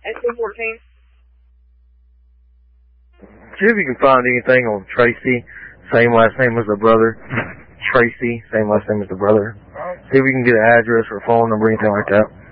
SC14. See if you can find anything on Tracy, same last name as the brother. Tracy, same last name as the brother. See if we can get an address or phone number, anything like that.